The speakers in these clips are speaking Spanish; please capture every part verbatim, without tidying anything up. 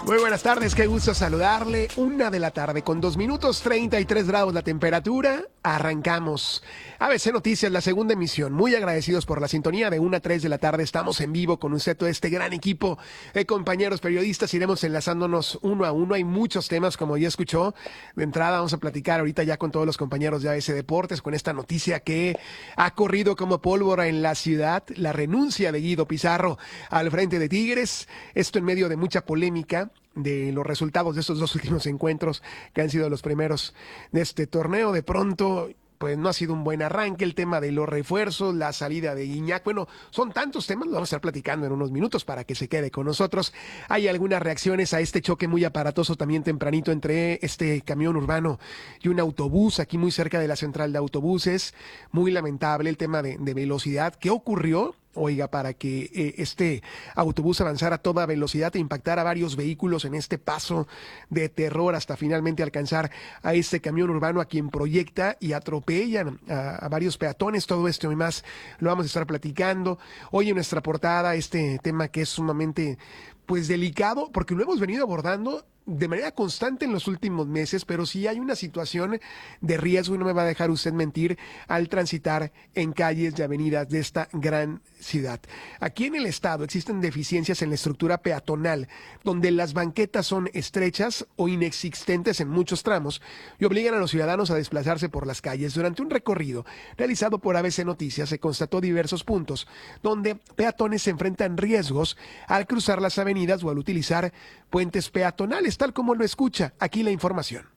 Muy buenas tardes, qué gusto saludarle. Una de la tarde con dos minutos, treinta y tres grados la temperatura. Arrancamos. A B C Noticias, la segunda emisión. Muy agradecidos por la sintonía de una a tres de la tarde. Estamos en vivo con usted, todo este gran equipo de compañeros periodistas. Iremos enlazándonos uno a uno. Hay muchos temas, como ya escuchó. De entrada vamos a platicar ahorita ya con todos los compañeros de A B C Deportes, con esta noticia que ha corrido como pólvora en la ciudad. La renuncia de Guido Pizarro al frente de Tigres. Esto en medio de mucha polémica de los resultados de estos dos últimos encuentros que han sido los primeros de este torneo. De pronto, pues no ha sido un buen arranque, el tema de los refuerzos, la salida de Guiñac, bueno, son tantos temas, lo vamos a estar platicando en unos minutos para que se quede con nosotros. Hay algunas reacciones a este choque muy aparatoso también tempranito entre este camión urbano y un autobús aquí muy cerca de la central de autobuses. Muy lamentable el tema de, de velocidad. ¿Qué ocurrió? Oiga, para que eh, este autobús avanzara a toda velocidad e impactara varios vehículos en este paso de terror hasta finalmente alcanzar a este camión urbano a quien proyecta y atropellan a, a varios peatones. Todo esto y más lo vamos a estar platicando. Hoy en nuestra portada este tema que es sumamente pues delicado porque lo hemos venido abordando de manera constante en los últimos meses, pero sí hay una situación de riesgo, y no me va a dejar usted mentir, al transitar en calles y avenidas de esta gran ciudad. Aquí en el estado existen deficiencias en la estructura peatonal, donde las banquetas son estrechas o inexistentes en muchos tramos y obligan a los ciudadanos a desplazarse por las calles. Durante un recorrido realizado por A B C Noticias se constató diversos puntos donde peatones se enfrentan riesgos al cruzar las avenidas o al utilizar puentes peatonales, tal como lo escucha. Aquí la información.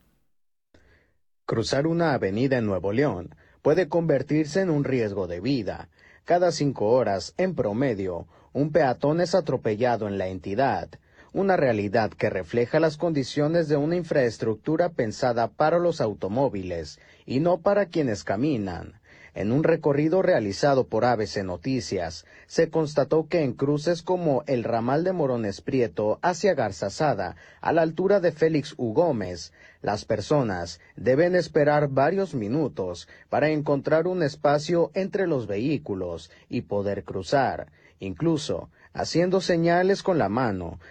Cruzar una avenida en Nuevo León puede convertirse en un riesgo de vida. Cada cinco horas, en promedio, un peatón es atropellado en la entidad, una realidad que refleja las condiciones de una infraestructura pensada para los automóviles y no para quienes caminan. En un recorrido realizado por A B C Noticias, se constató que en cruces como el ramal de Morones Prieto hacia Garzazada, a la altura de Félix U. Gómez, las personas deben esperar varios minutos para encontrar un espacio entre los vehículos y poder cruzar, incluso haciendo señales con la mano